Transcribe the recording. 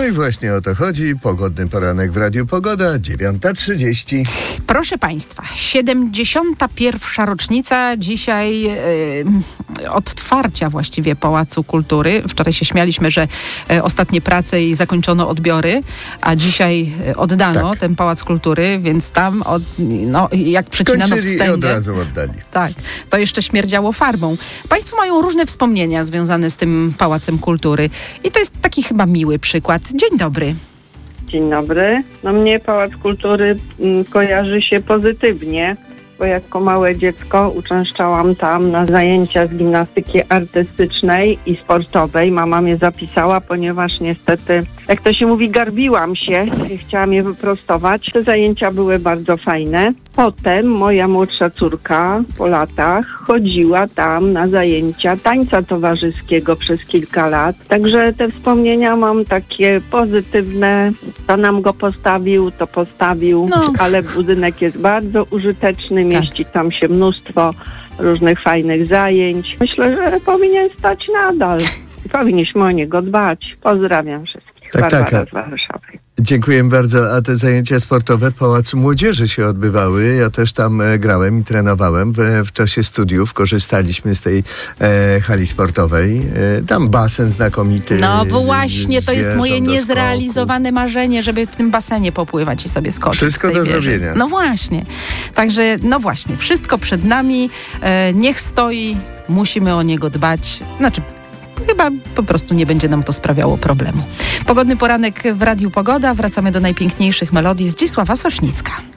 No i właśnie o to chodzi. Pogodny poranek w Radiu Pogoda, 9:30. Proszę Państwa, 71. rocznica dzisiaj otwarcia właściwie Pałacu Kultury. Wczoraj się śmialiśmy, że ostatnie prace i zakończono odbiory, a dzisiaj oddano ten Pałac Kultury, więc tam jak przecinano wstęgę. I od razu oddali. Tak, to jeszcze śmierdziało farbą. Państwo mają różne wspomnienia związane z tym Pałacem Kultury i to jest taki chyba miły przykład. Dzień dobry. Dzień dobry. Mnie Pałac Kultury kojarzy się pozytywnie, bo jako małe dziecko uczęszczałam tam na zajęcia z gimnastyki artystycznej i sportowej. Mama mnie zapisała, ponieważ niestety, jak to się mówi, garbiłam się. Chciałam je wyprostować. Te zajęcia były bardzo fajne. Potem moja młodsza córka po latach chodziła tam na zajęcia tańca towarzyskiego przez kilka lat. Także te wspomnienia mam takie pozytywne. To nam go postawił, ale budynek jest bardzo użyteczny. Mieści tam się mnóstwo różnych fajnych zajęć. Myślę, że powinien stać nadal. Powinniśmy o niego dbać. Pozdrawiam wszystkich. Barbara z Warszawy. Dziękuję bardzo. A te zajęcia sportowe w Pałacu Młodzieży się odbywały. Ja też tam grałem i trenowałem. W czasie studiów korzystaliśmy z tej hali sportowej. Tam basen znakomity. No właśnie, to jest moje niezrealizowane marzenie, żeby w tym basenie popływać i sobie skoczyć. Wszystko do zrobienia. No właśnie. Także, wszystko przed nami. Niech stoi. Musimy o niego dbać. Chyba po prostu nie będzie nam to sprawiało problemu. Pogodny poranek w Radiu Pogoda. Wracamy do najpiękniejszych melodii. Zdzisława Sośnicka.